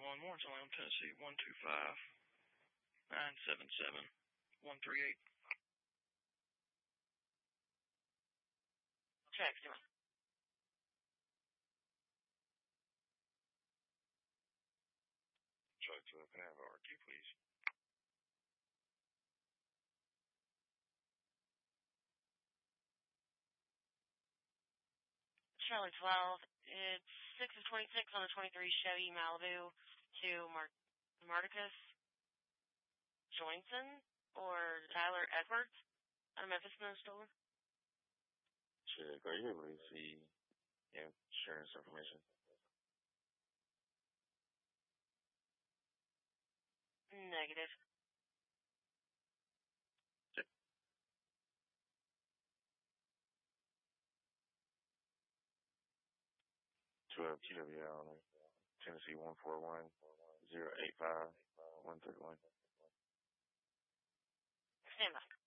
911, Warrenton, Tennessee, 125-977-138. Check, Simon. Check to can I have RQ, please? Charlie 12. It's 6 of 26 on the 23 Chevy Malibu to Marticus Johnson or Tyler Edwards out of Memphis Snowstorm. Check. Are you able to see insurance information? Negative. Check. 12 QWL, Tennessee 141-085-131. Stand by.